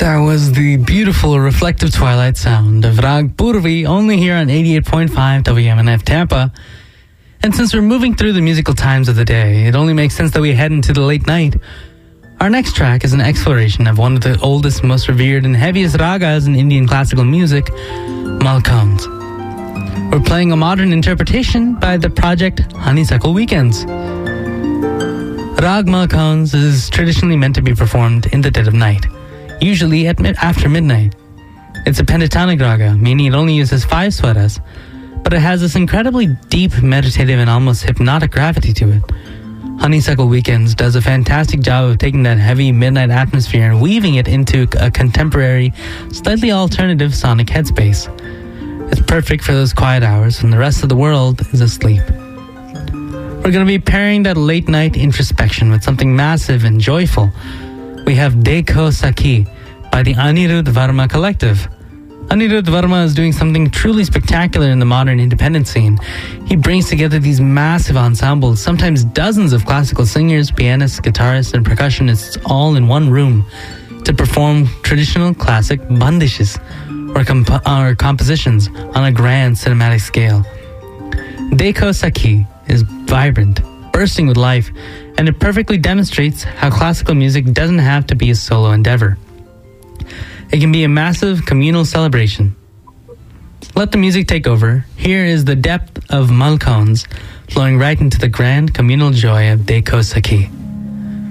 That was the beautiful reflective twilight sound of Rag Purvi, only here on 88.5 WMNF Tampa. And since we're moving through the musical times of the day, it only makes sense that we head into the late night. Our next track is an exploration of one of the oldest, most revered, and heaviest ragas in Indian classical music, Malkauns. We're playing a modern interpretation by the project Honeysuckle Weekends. Rag Malkauns is traditionally meant to be performed in the dead of night, usually after midnight. It's a pentatonic raga, meaning it only uses 5 swaras, but it has this incredibly deep, meditative, and almost hypnotic gravity to it. Honeysuckle Weekends does a fantastic job of taking that heavy midnight atmosphere and weaving it into a contemporary, slightly alternative sonic headspace. It's perfect for those quiet hours when the rest of the world is asleep. We're going to be pairing that late night introspection with something massive and joyful. We have Dekho Sakhi by the Anirudh Varma Collective. Anirudh Varma is doing something truly spectacular in the modern independent scene. He brings together these massive ensembles, sometimes dozens of classical singers, pianists, guitarists, and percussionists all in one room to perform traditional classic bandishes or compositions on a grand cinematic scale. Dekho Sakhi is vibrant, bursting with life, and it perfectly demonstrates how classical music doesn't have to be a solo endeavor. It can be a massive communal celebration. Let the music take over. Here is the depth of Malkauns flowing right into the grand communal joy of Dekho Sakhi.